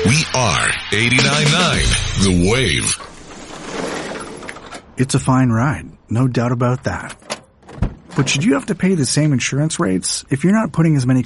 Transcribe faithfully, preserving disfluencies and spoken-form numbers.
We are eighty-nine point nine The Wave. It's a fine ride, no doubt about that. But should you have to pay the same insurance rates if you're not putting as many